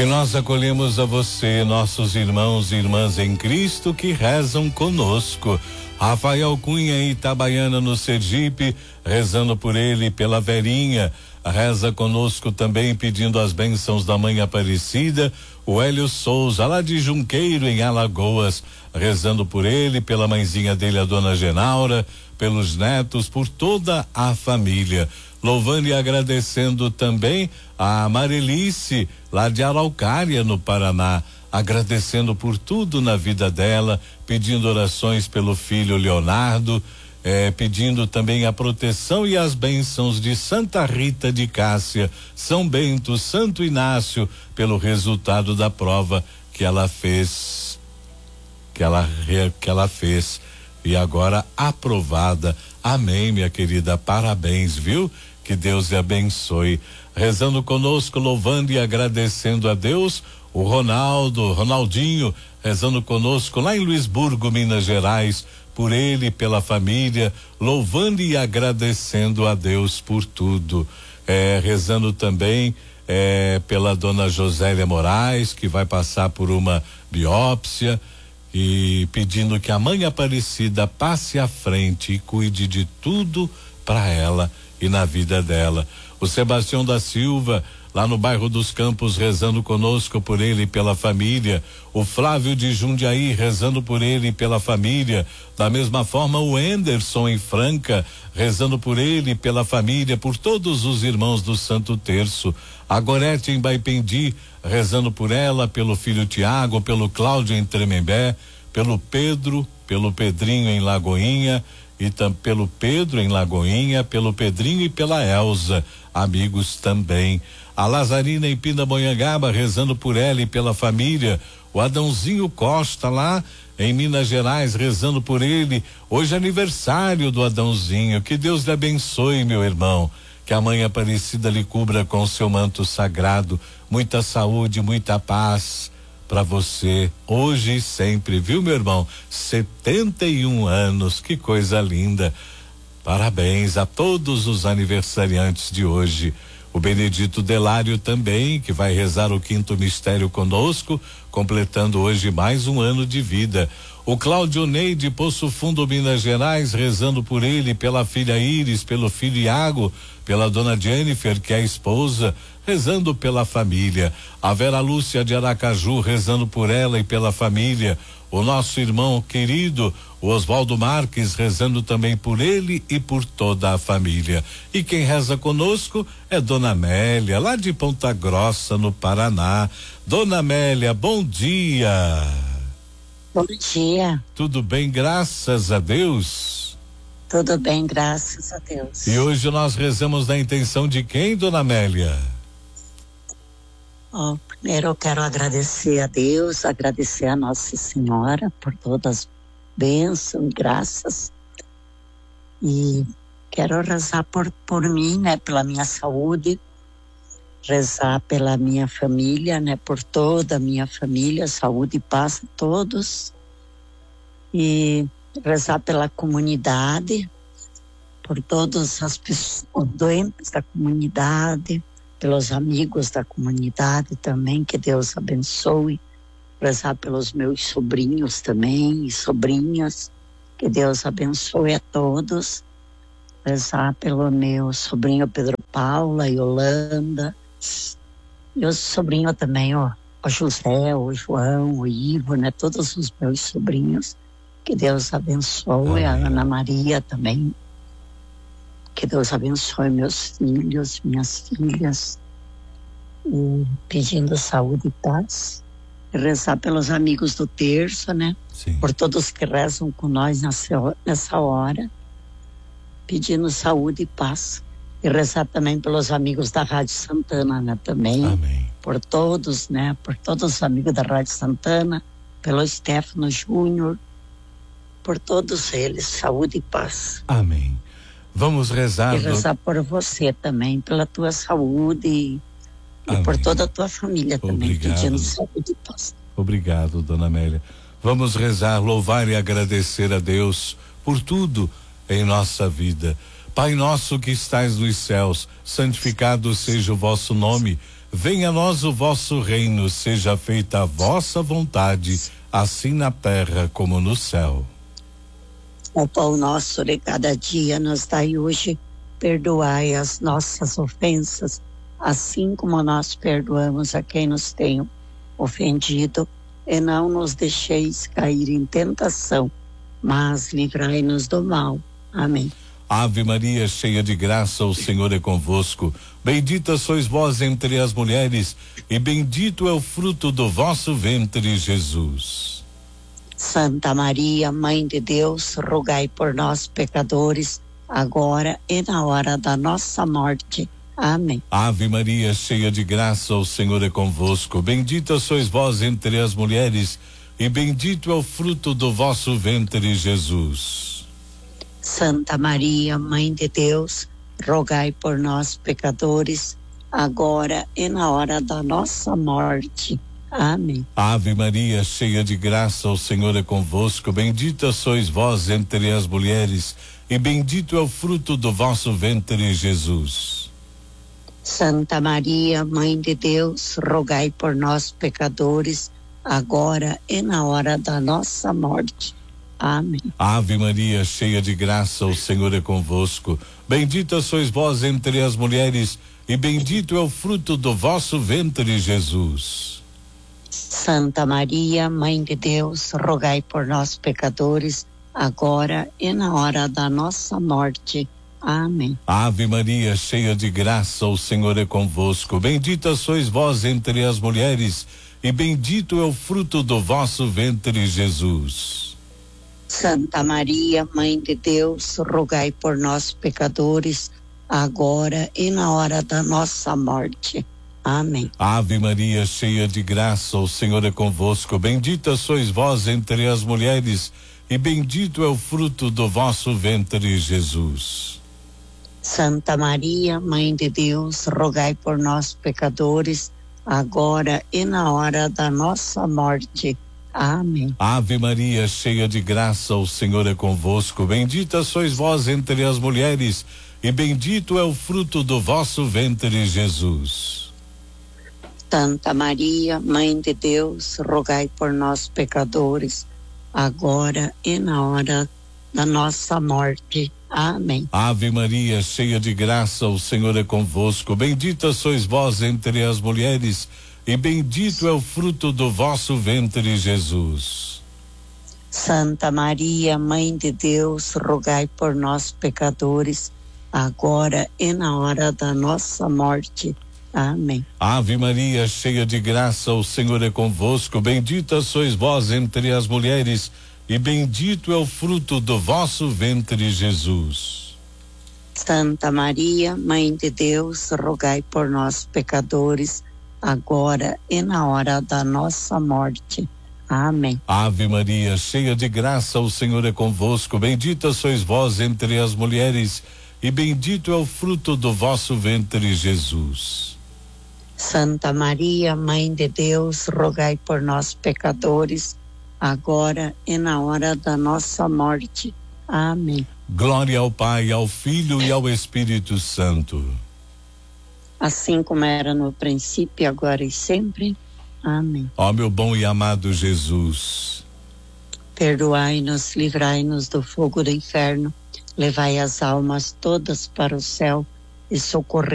E nós acolhemos a você, nossos irmãos e irmãs em Cristo que rezam conosco. Rafael Cunha em Itabaiana, no Sergipe, rezando por ele e pela Verinha. Reza conosco também pedindo as bênçãos da Mãe Aparecida. O Hélio Souza, lá de Junqueiro, em Alagoas, rezando por ele, pela mãezinha dele, a dona Genaura, pelos netos, por toda a família. Louvando e agradecendo também a Marelice, lá de Araucária, no Paraná, agradecendo por tudo na vida dela, pedindo orações pelo filho Leonardo, pedindo também a proteção e as bênçãos de Santa Rita de Cássia, São Bento, Santo Inácio, pelo resultado da prova que ela fez, que ela fez e agora aprovada. Amém, minha querida, parabéns, viu? Que Deus lhe abençoe. Rezando conosco, louvando e agradecendo a Deus, o Ronaldinho, rezando conosco lá em Luisburgo, Minas Gerais, por ele e pela família, louvando e agradecendo a Deus por tudo. Rezando também pela dona Josélia Moraes, que vai passar por uma biópsia, e pedindo que a Mãe Aparecida passe à frente e cuide de tudo para ela e na vida dela. O Sebastião da Silva, lá no bairro dos Campos, rezando conosco por ele e pela família. O Flávio de Jundiaí, rezando por ele e pela família. Da mesma forma, o Enderson em Franca, rezando por ele e pela família, por todos os irmãos do Santo Terço. A Gorete em Baipendi, rezando por ela, pelo filho Tiago, pelo Cláudio em Tremembé, pelo Pedro, pelo Pedrinho em Lagoinha, e pelo Pedro em Lagoinha, pelo Pedrinho e pela Elza, amigos também. A Lazarina em Pindamonhangaba, rezando por ela e pela família. O Adãozinho Costa, lá em Minas Gerais, rezando por ele. Hoje é aniversário do Adãozinho. Que Deus lhe abençoe, meu irmão. Que a Mãe Aparecida lhe cubra com seu manto sagrado. Muita saúde, muita paz para você, hoje e sempre, viu, meu irmão? 71 anos, que coisa linda. Parabéns a todos os aniversariantes de hoje. O Benedito Delário também, que vai rezar o quinto mistério conosco, completando hoje mais um ano de vida. O Cláudio Ney de Poço Fundo, Minas Gerais, rezando por ele, pela filha Iris, pelo filho Iago, pela dona Jennifer, que é a esposa, rezando pela família. A Vera Lúcia de Aracaju, rezando por ela e pela família. O nosso irmão querido, o Oswaldo Marques, rezando também por ele e por toda a família. E quem reza conosco é Dona Amélia, lá de Ponta Grossa, no Paraná. Dona Amélia, bom dia. Bom dia. Tudo bem, graças a Deus? Tudo bem, graças a Deus. E hoje nós rezamos na intenção de quem, Dona Amélia? Primeiro eu quero agradecer a Deus, agradecer a Nossa Senhora por todas as bênçãos, graças. E quero rezar por mim, né, pela minha saúde, rezar pela minha família, né, por toda a minha família, saúde e paz a todos. E rezar pela comunidade, por todas as pessoas doentes da comunidade, pelos amigos da comunidade também, que Deus abençoe. Rezar pelos meus sobrinhos também e sobrinhas, que Deus abençoe a todos. Rezar pelo meu sobrinho Pedro Paula, Yolanda, e os sobrinhos também, o José, o João, o Ivo, né? Todos os meus sobrinhos, que Deus abençoe. A Ana Maria também, que Deus abençoe meus filhos, minhas filhas, e pedindo saúde e paz. E rezar pelos amigos do terço, né? Sim. Por todos que rezam com nós nessa hora, pedindo saúde e paz. E rezar também pelos amigos da Rádio Santana, né? Também. Amém. Por todos, né? Por todos os amigos da Rádio Santana, pelo Stefano Júnior, por todos eles, saúde e paz. Amém. Vamos rezar. E rezar por você também, pela tua saúde e por toda a tua família também. Obrigado. Pedindo saúde e paz. Obrigado, Dona Amélia. Vamos rezar, louvar e agradecer a Deus por tudo em nossa vida. Pai nosso que estais nos céus, santificado seja o vosso nome. Venha a nós o vosso reino, seja feita a vossa vontade, assim na terra como no céu. O pão nosso de cada dia nos dai hoje, perdoai as nossas ofensas, assim como nós perdoamos a quem nos tem ofendido, e não nos deixeis cair em tentação, mas livrai-nos do mal. Amém. Ave Maria, cheia de graça, o Senhor é convosco. Bendita sois vós entre as mulheres, e bendito é o fruto do vosso ventre, Jesus. Santa Maria, Mãe de Deus, rogai por nós, pecadores, agora e na hora da nossa morte. Amém. Ave Maria, cheia de graça, o Senhor é convosco. Bendita sois vós entre as mulheres, e bendito é o fruto do vosso ventre, Jesus. Santa Maria, Mãe de Deus, rogai por nós, pecadores, agora e na hora da nossa morte. Amém. Ave Maria, cheia de graça, o Senhor é convosco. Bendita sois vós entre as mulheres, e bendito é o fruto do vosso ventre, Jesus. Santa Maria, Mãe de Deus, rogai por nós, pecadores, agora e na hora da nossa morte. Amém. Ave Maria, cheia de graça, o Senhor é convosco. Bendita sois vós entre as mulheres, e bendito é o fruto do vosso ventre, Jesus. Santa Maria, Mãe de Deus, rogai por nós, pecadores, agora e na hora da nossa morte. Amém. Ave Maria, cheia de graça, o Senhor é convosco. Bendita sois vós entre as mulheres, e bendito é o fruto do vosso ventre, Jesus. Santa Maria, Mãe de Deus, rogai por nós, pecadores, agora e na hora da nossa morte. Amém. Ave Maria, cheia de graça, o Senhor é convosco. Bendita sois vós entre as mulheres, e bendito é o fruto do vosso ventre, Jesus. Santa Maria, Mãe de Deus, rogai por nós, pecadores, agora e na hora da nossa morte. Amém. Ave Maria, cheia de graça, o Senhor é convosco. Bendita sois vós entre as mulheres, e bendito é o fruto do vosso ventre, Jesus. Santa Maria, Mãe de Deus, rogai por nós, pecadores, agora e na hora da nossa morte. Amém. Ave Maria, cheia de graça, o Senhor é convosco. Bendita sois vós entre as mulheres, e bendito é o fruto do vosso ventre, Jesus. Santa Maria, Mãe de Deus, rogai por nós, pecadores, agora e na hora da nossa morte. Amém. Ave Maria, cheia de graça, o Senhor é convosco. Bendita sois vós entre as mulheres, e bendito é o fruto do vosso ventre, Jesus. Santa Maria, Mãe de Deus, rogai por nós, pecadores, agora e na hora da nossa morte. Amém. Ave Maria, cheia de graça, o Senhor é convosco. Bendita sois vós entre as mulheres, e bendito é o fruto do vosso ventre, Jesus. Santa Maria, Mãe de Deus, rogai por nós, pecadores, agora e na hora da nossa morte. Amém. Glória ao Pai, ao Filho e ao Espírito Santo. Assim como era no princípio, agora e sempre. Amém. Ó meu bom e amado Jesus, perdoai-nos, livrai-nos do fogo do inferno, levai as almas todas para o céu e socorrei